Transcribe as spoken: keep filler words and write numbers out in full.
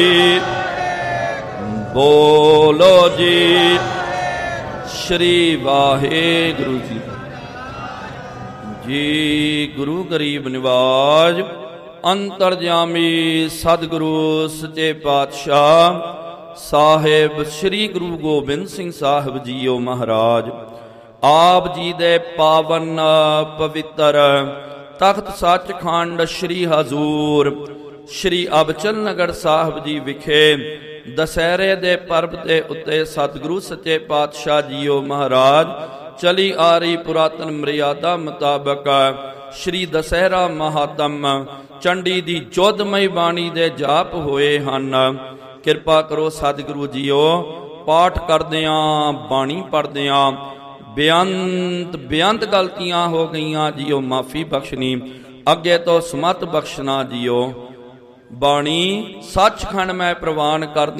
ਬੋਲੋ ਜੀ ਸ਼੍ਰੀ ਵਾਹਿਗੁਰੂ ਜੀ। ਜੀ ਗੁਰੂ ਗਰੀਬ ਨਿਵਾਜ ਅੰਤਰਜਾਮੀ ਸਤਿਗੁਰੂ ਸੱਚੇ ਪਾਤਸ਼ਾਹ ਸਾਹਿਬ ਸ੍ਰੀ ਗੁਰੂ ਗੋਬਿੰਦ ਸਿੰਘ ਸਾਹਿਬ ਜੀਓ ਮਹਾਰਾਜ ਆਪ ਜੀ ਦੇ ਪਾਵਨ ਪਵਿੱਤਰ ਤਖਤ ਸੱਚਖੰਡ ਸ੍ਰੀ ਹਜ਼ੂਰ ਸ੍ਰੀ ਅਬਚਲ ਨਗਰ ਸਾਹਿਬ ਜੀ ਵਿਖੇ ਦਸ਼ਹਿਰੇ ਦੇ ਪਰਬ ਦੇ ਉੱਤੇ ਸਤਿਗੁਰੂ ਸੱਚੇ ਪਾਤਸ਼ਾਹ ਜੀਓ ਮਹਾਰਾਜ ਚਲੀ ਆ ਰਹੀ ਪੁਰਾਤਨ ਮਰਿਆਦਾ ਮੁਤਾਬਕ ਸ਼੍ਰੀ ਦਸ਼ਹਿਰਾ ਮਹਾਤਮ ਚੰਡੀ ਦੀ ਜੋਧਮਈ ਬਾਣੀ ਦੇ ਜਾਪ ਹੋਏ ਹਨ। ਕਿਰਪਾ ਕਰੋ ਸਤਿਗੁਰੂ ਜੀਓ, ਪਾਠ ਕਰਦਿਆਂ ਬਾਣੀ ਪੜ੍ਹਦਿਆਂ ਬੇਅੰਤ ਬੇਅੰਤ ਗਲਤੀਆਂ ਹੋ ਗਈਆਂ ਜੀਓ, ਮਾਫੀ ਬਖਸ਼ਣੀ, ਅੱਗੇ ਤੋਂ ਸਮਤ ਬਖਸ਼ਣਾ ਜੀਓ। ਬਾਣੀ ਸੱਚਖੰਡ ਮੈਂ ਪ੍ਰਵਾਨ ਕਰ